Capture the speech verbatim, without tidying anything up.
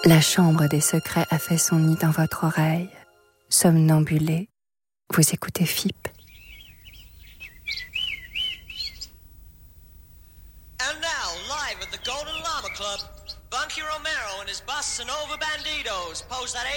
La chambre des secrets a fait son nid dans votre oreille. Somnambulé, vous écoutez F I P. And now, live at the Golden Llama Club, Bunky Romero and his Bossa Nova Bandidos pose that